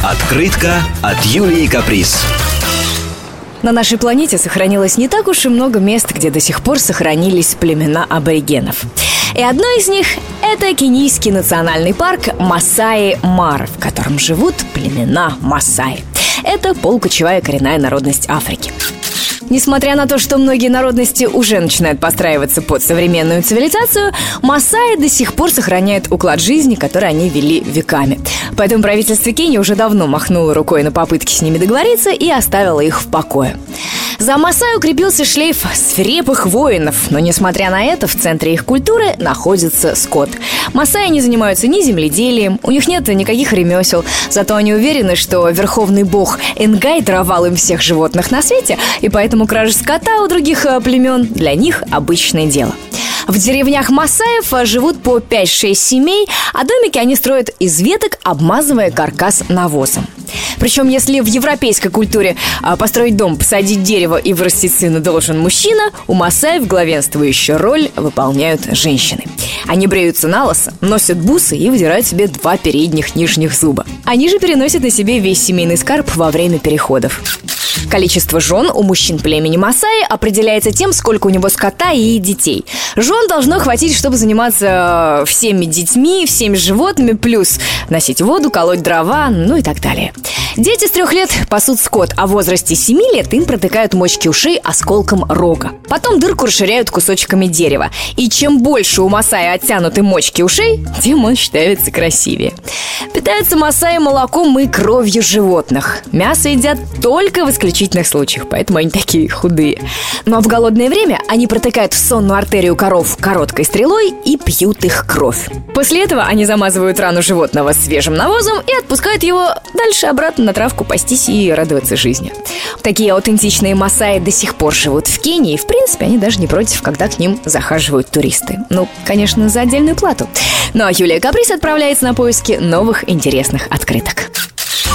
Открытка от Юлии Каприз. На нашей планете сохранилось не так уж и много мест, где до сих пор сохранились племена аборигенов. И одно из них – это кенийский национальный парк Масаи-Мара, в котором живут племена Масаи. Это полукочевая коренная народность Африки. Несмотря на то, что многие народности уже начинают подстраиваться под современную цивилизацию, масаи до сих пор сохраняют уклад жизни, который они вели веками. Поэтому правительство Кении уже давно махнуло рукой на попытки с ними договориться и оставило их в покое. За масаи укрепился шлейф свирепых воинов, но, несмотря на это, в центре их культуры находится скот. Масаи не занимаются ни земледелием, у них нет никаких ремесел, зато они уверены, что верховный бог Энгай даровал им всех животных на свете, и поэтому кража скота у других племен для них обычное дело. В деревнях масаев живут по 5-6 семей, а домики они строят из веток, обмазывая каркас навозом. Причем, если в европейской культуре построить дом, посадить дерево и вырастить сына должен мужчина, у масаев главенствующую роль выполняют женщины. Они бреются налысо, носят бусы и выдирают себе 2 передних нижних зуба. Они же переносят на себе весь семейный скарб во время переходов. Количество жен у мужчин племени Масаи определяется тем, сколько у него скота и детей. Жен должно хватить, чтобы заниматься всеми детьми, всеми животными, плюс носить воду, колоть дрова, ну и так далее. Дети с 3 лет пасут скот, а в возрасте 7 лет им протыкают мочки ушей осколком рога. Потом дырку расширяют кусочками дерева. И чем больше у Масаи оттянуты мочки ушей, тем он считается красивее. Питаются Масаи молоком и кровью животных. Мясо едят только в исключительных случаях, поэтому они такие худые. Но в голодное время они протыкают в сонную артерию коров короткой стрелой и пьют их кровь. После этого они замазывают рану животного свежим навозом и отпускают его дальше обратно на травку пастись и радоваться жизни. Такие аутентичные масаи до сих пор живут в Кении, и в принципе они даже не против, когда к ним захаживают туристы. Ну, конечно, за отдельную плату. Ну а Юлия Каприз отправляется на поиски новых интересных открыток.